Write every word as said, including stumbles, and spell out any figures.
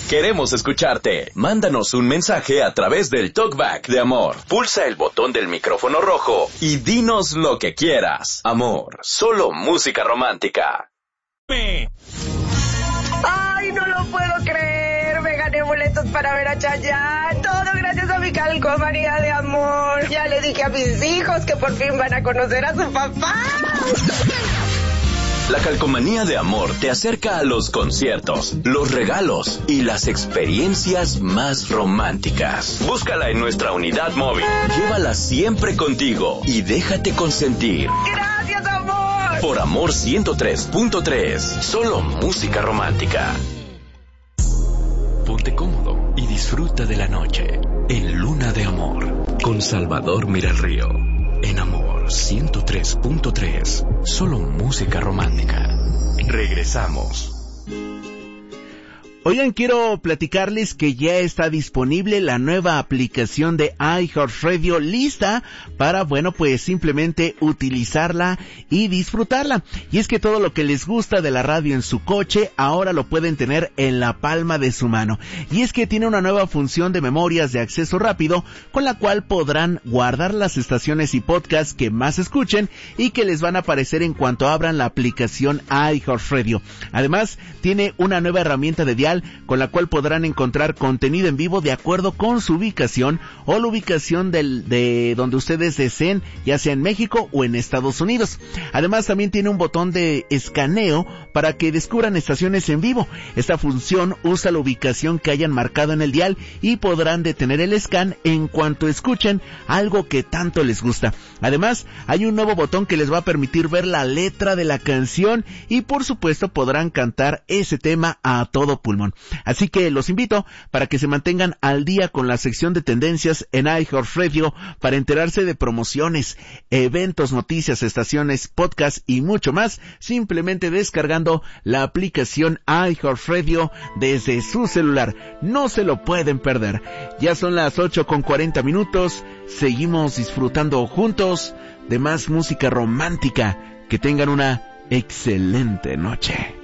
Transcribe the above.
Queremos escucharte. Mándanos un mensaje a través del Talkback de Amor. Pulsa el botón del micrófono rojo y dinos lo que quieras. Amor, solo música romántica. ¡Ay, no lo puedo creer! Me gané boletos para ver a Chayanne. Todo gracias a mi calcomanía de amor. Ya le dije a mis hijos que por fin van a conocer a su papá. La calcomanía de Amor te acerca a los conciertos, los regalos y las experiencias más románticas. Búscala en nuestra unidad móvil. Llévala siempre contigo y déjate consentir. ¡Gracias, amor! Por Amor ciento tres punto tres. Solo música romántica. Ponte cómodo y disfruta de la noche en Luna de Amor con Salvador Miralrío. En Amor ciento tres punto tres. Solo música romántica. Regresamos. Oigan, quiero platicarles que ya está disponible la nueva aplicación de iHeartRadio, lista para, bueno, pues simplemente utilizarla y disfrutarla. Y es que todo lo que les gusta de la radio en su coche, ahora lo pueden tener en la palma de su mano. Y es que tiene una nueva función de memorias de acceso rápido, con la cual podrán guardar las estaciones y podcasts que más escuchen y que les van a aparecer en cuanto abran la aplicación iHeartRadio. Además, tiene una nueva herramienta de dial con la cual podrán encontrar contenido en vivo de acuerdo con su ubicación o la ubicación del, de donde ustedes deseen, ya sea en México o en Estados Unidos. Además, también tiene un botón de escaneo para que descubran estaciones en vivo. Esta función usa la ubicación que hayan marcado en el dial y podrán detener el scan en cuanto escuchen algo que tanto les gusta. Además, hay un nuevo botón que les va a permitir ver la letra de la canción y por supuesto podrán cantar ese tema a todo pulmón. Así que los invito para que se mantengan al día con la sección de tendencias en iHeartRadio para enterarse de promociones, eventos, noticias, estaciones, podcasts y mucho más, simplemente descargando la aplicación iHeartRadio desde su celular. No se lo pueden perder. Ya son las ocho con cuarenta minutos, seguimos disfrutando juntos de más música romántica. Que tengan una excelente noche.